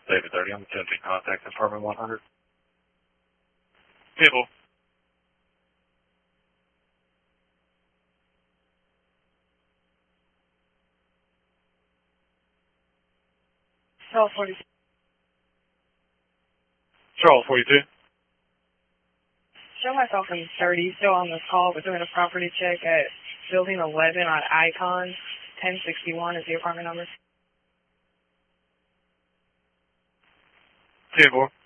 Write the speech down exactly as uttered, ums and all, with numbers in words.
David thirty, I'm attempting contact apartment one hundred. People. Charles forty. Charles forty-two. Show myself in thirty, still on this call. We're doing a property check at building eleven on Icon. ten sixty-one is the apartment number. People.